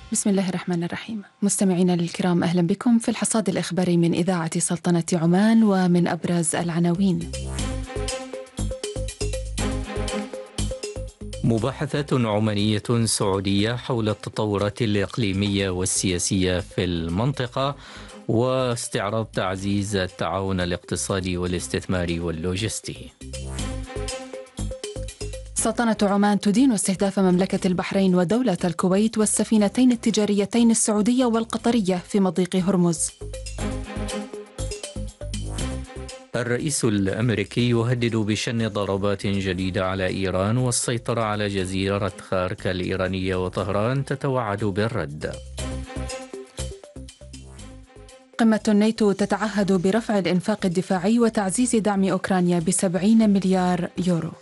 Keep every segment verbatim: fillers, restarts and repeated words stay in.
بسم الله الرحمن الرحيم. مستمعينا الكرام، أهلا بكم في الحصاد الإخباري من إذاعة سلطنة عمان، ومن أبرز العناوين: مباحثات عمانية سعودية حول التطورات الإقليمية والسياسية في المنطقة، واستعراض تعزيز التعاون الاقتصادي والاستثماري واللوجستي. سلطنة عمان تدين استهداف مملكة البحرين ودولة الكويت والسفينتين التجاريتين السعودية والقطرية في مضيق هرمز. الرئيس الأمريكي يهدد بشن ضربات جديدة على إيران والسيطرة على جزيرة خارك الإيرانية، وطهران تتوعد بالرد. قمة الناتو تتعهد برفع الإنفاق الدفاعي وتعزيز دعم أوكرانيا بسبعين مليار يورو.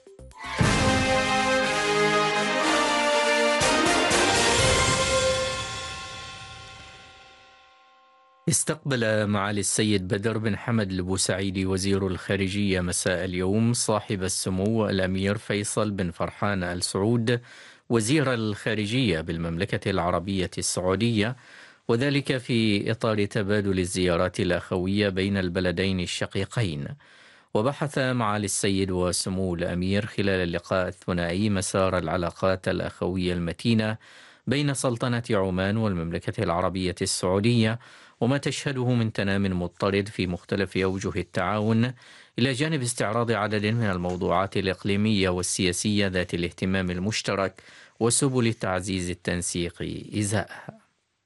استقبل معالي السيد بدر بن حمد البوسعيدي وزير الخارجية مساء اليوم صاحب السمو الأمير فيصل بن فرحان آل سعود وزير الخارجية بالمملكة العربية السعودية، وذلك في إطار تبادل الزيارات الأخوية بين البلدين الشقيقين. وبحث معالي السيد وسمو الأمير خلال اللقاء الثنائي مسار العلاقات الأخوية المتينة بين سلطنة عمان والمملكة العربية السعودية، وما تشهده من تنام مضطرد في مختلف أوجه التعاون، إلى جانب استعراض عدد من الموضوعات الإقليمية والسياسية ذات الاهتمام المشترك وسبل تعزيز التنسيق إزاءها.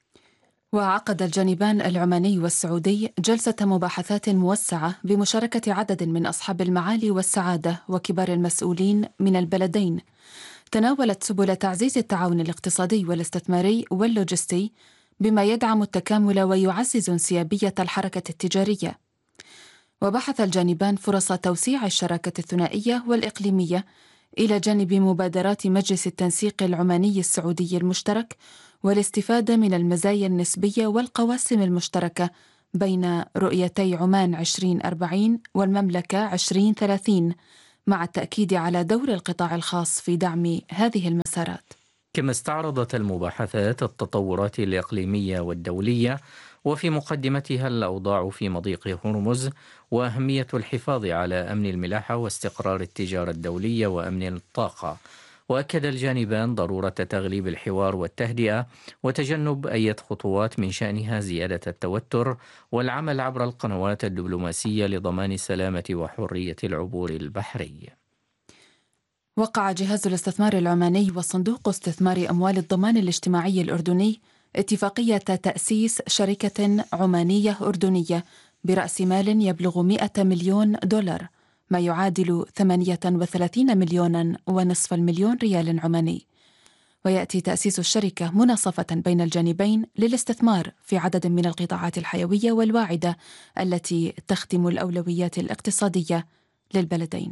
وعقد الجانبان العماني والسعودي جلسة مباحثات موسعة بمشاركة عدد من أصحاب المعالي والسعادة وكبار المسؤولين من البلدين، تناولت سبل تعزيز التعاون الاقتصادي والاستثماري واللوجستي بما يدعم التكامل ويعزز انسيابية الحركة التجارية. وبحث الجانبان فرص توسيع الشراكة الثنائية والإقليمية إلى جانب مبادرات مجلس التنسيق العماني السعودي المشترك، والاستفادة من المزايا النسبية والقواسم المشتركة بين رؤيتي عمان عشرين أربعين والمملكة عشرين ثلاثين، مع التأكيد على دور القطاع الخاص في دعم هذه المسارات. كما استعرضت المباحثات التطورات الإقليمية والدولية، وفي مقدمتها الأوضاع في مضيق هرمز وأهمية الحفاظ على أمن الملاحة واستقرار التجارة الدولية وأمن الطاقة. وأكد الجانبان ضرورة تغليب الحوار والتهدئة وتجنب أي خطوات من شأنها زيادة التوتر، والعمل عبر القنوات الدبلوماسية لضمان سلامة وحرية العبور البحري. وقع جهاز الاستثمار العماني وصندوق استثمار أموال الضمان الاجتماعي الأردني اتفاقية تأسيس شركة عمانية أردنية برأس مال يبلغ مئة مليون دولار، ما يعادل ثمانية وثلاثين مليونا ونصف المليون ريال عماني. ويأتي تأسيس الشركة مناصفة بين الجانبين للاستثمار في عدد من القطاعات الحيوية والواعدة التي تخدم الأولويات الاقتصادية للبلدين.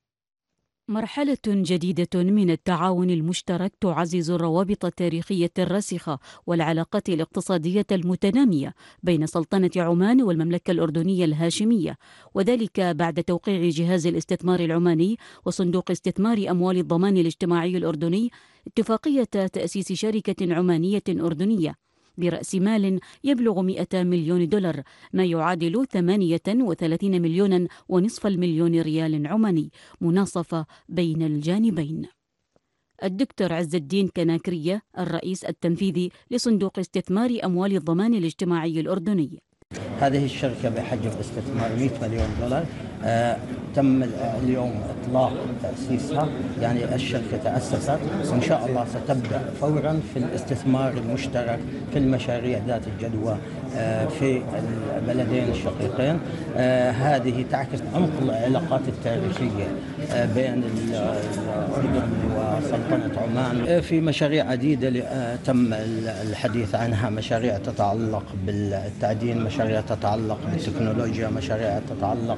مرحلة جديدة من التعاون المشترك تعزز الروابط التاريخية الراسخة والعلاقات الاقتصادية المتنامية بين سلطنة عمان والمملكة الأردنية الهاشمية، وذلك بعد توقيع جهاز الاستثمار العماني وصندوق استثمار أموال الضمان الاجتماعي الأردني اتفاقية تأسيس شركة عمانية أردنية برأس مال يبلغ مئة مليون دولار، ما يعادل ثمانية وثلاثين مليونا ونصف المليون ريال عماني، مناصفة بين الجانبين. الدكتور عز الدين كناكرية الرئيس التنفيذي لصندوق استثمار أموال الضمان الاجتماعي الأردني: هذه الشركة بحجم استثمار مئة مليون دولار، آه تم اليوم إطلاق تأسيسها، يعني الشركة تأسست وإن شاء الله ستبدأ فورا في الاستثمار المشترك في المشاريع ذات الجدوى آه في البلدين الشقيقين. آه هذه تعكس عمق العلاقات التاريخية آه بين الأردن وسلطنة عمان آه في مشاريع عديدة آه تم الحديث عنها، مشاريع تتعلق بالتعدين، مشاريع تتعلق بالتكنولوجيا، مشاريع تتعلق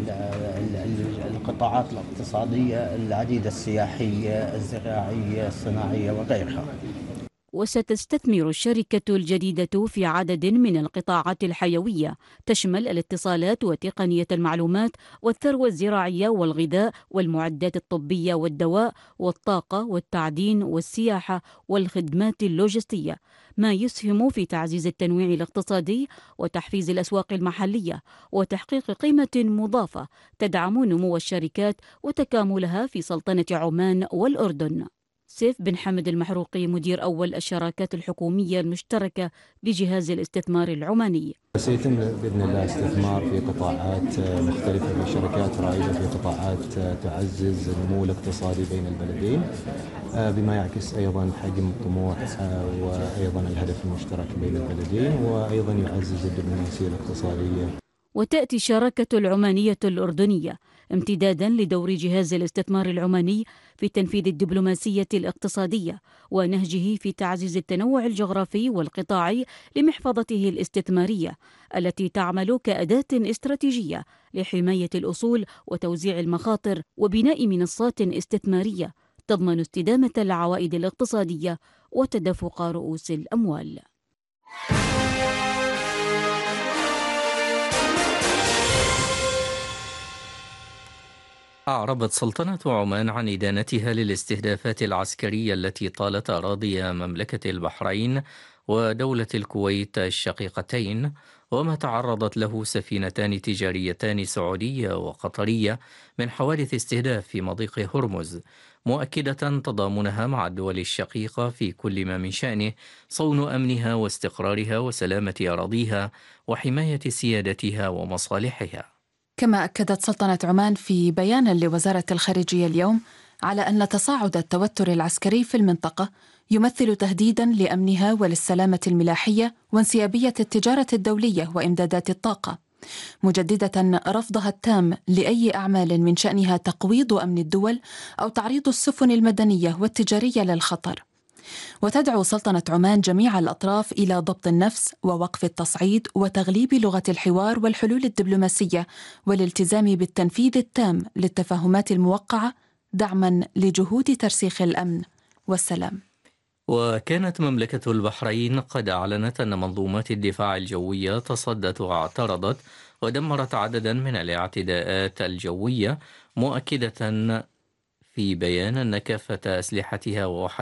بالقطاعات الاقتصادية العديدة، السياحية، الزراعية، الصناعية وغيرها. وستستثمر الشركة الجديدة في عدد من القطاعات الحيوية تشمل الاتصالات وتقنية المعلومات والثروة الزراعية والغذاء والمعدات الطبية والدواء والطاقة والتعدين والسياحة والخدمات اللوجستية، ما يسهم في تعزيز التنويع الاقتصادي وتحفيز الأسواق المحلية وتحقيق قيمة مضافة تدعم نمو الشركات وتكاملها في سلطنة عمان والأردن. سيف بن حمد المحروقي مدير أول الشراكات الحكومية المشتركة لجهاز الاستثمار العماني. سيتم بإذن الله استثمار في قطاعات مختلفة، في شركات رائدة في قطاعات تعزز النمو الاقتصادي بين البلدين، بما يعكس أيضا حجم الطموح وأيضا الهدف المشترك بين البلدين، وأيضا يعزز الدبلوماسية الاقتصادية. وتأتي الشراكة العمانية الأردنية امتدادا لدور جهاز الاستثمار العماني في تنفيذ الدبلوماسية الاقتصادية ونهجه في تعزيز التنوع الجغرافي والقطاعي لمحفظته الاستثمارية التي تعمل كأداة استراتيجية لحماية الأصول وتوزيع المخاطر وبناء منصات استثمارية تضمن استدامة العوائد الاقتصادية وتدفق رؤوس الأموال. أعربت سلطنة عمان عن إدانتها للاستهدافات العسكرية التي طالت أراضي مملكة البحرين ودولة الكويت الشقيقتين، وما تعرضت له سفينتان تجاريتان سعودية وقطرية من حوادث استهداف في مضيق هرمز، مؤكدة تضامنها مع الدول الشقيقة في كل ما من شأنه صون أمنها واستقرارها وسلامة أراضيها وحماية سيادتها ومصالحها. كما أكدت سلطنة عمان في بيان لوزارة الخارجية اليوم على أن تصاعد التوتر العسكري في المنطقة يمثل تهديداً لأمنها وللسلامة الملاحية وانسيابية التجارة الدولية وإمدادات الطاقة، مجددة رفضها التام لأي أعمال من شأنها تقويض أمن الدول أو تعريض السفن المدنية والتجارية للخطر. وتدعو سلطنة عمان جميع الأطراف إلى ضبط النفس ووقف التصعيد وتغليب لغة الحوار والحلول الدبلوماسية والالتزام بالتنفيذ التام للتفاهمات الموقعة دعما لجهود ترسيخ الأمن والسلام. وكانت مملكة البحرين قد أعلنت أن منظومات الدفاع الجوية تصدت واعترضت ودمرت عددا من الاعتداءات الجوية، مؤكدة في بيان أن كافة أسلحتها ووحداتها